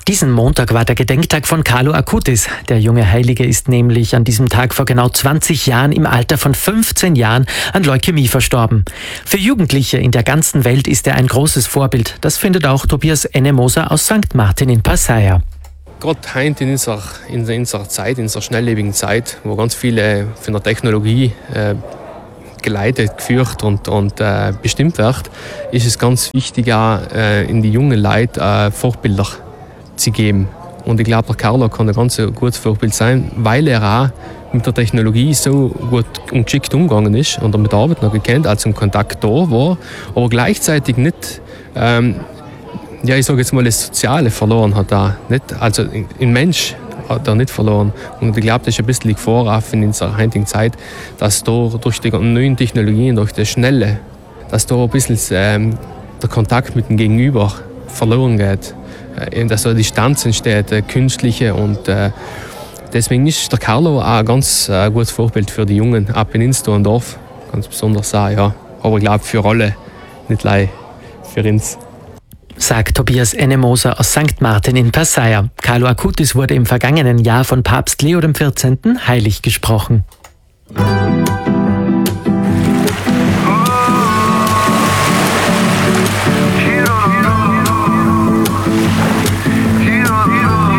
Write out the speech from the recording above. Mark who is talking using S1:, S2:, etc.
S1: Diesen Montag war der Gedenktag von Carlo Acutis. Der junge Heilige ist nämlich an diesem Tag vor genau 20 Jahren im Alter von 15 Jahren an Leukämie verstorben. Für Jugendliche in der ganzen Welt ist er ein großes Vorbild. Das findet auch Tobias Ennemoser aus St. Martin in Passaia.
S2: Gerade heute in unserer Zeit, in unserer schnelllebigen Zeit, wo ganz viele von der Technologie geleitet, geführt und bestimmt wird, ist es ganz wichtig, auch in die jungen Leute Vorbilder zu geben. Und ich glaube, der Carlo kann ein ganz gutes Vorbild sein, weil er auch mit der Technologie so gut und geschickt umgegangen ist und er mit der Arbeit noch gekannt, als ein Kontakt da war, aber gleichzeitig nicht, ich sage jetzt mal, das Soziale verloren hat er nicht. Also ein Mensch hat er nicht verloren. Und ich glaube, das ist ein bisschen die Gefahr in unserer heutigen Zeit, dass da durch die neuen Technologien, durch das Schnelle, dass da ein bisschen der Kontakt mit dem Gegenüber verloren geht. Dass da Distanz entsteht, künstliche. Und deswegen ist der Carlo auch ein ganz gutes Vorbild für die Jungen ab in Innsbruck und Dorf. Ganz besonders auch, ja. Aber ich glaube, für alle, nicht allein für uns.
S1: Sagt Tobias Ennemoser aus St. Martin in Passaia. Carlo Acutis wurde im vergangenen Jahr von Papst Leo XIV. Heilig gesprochen.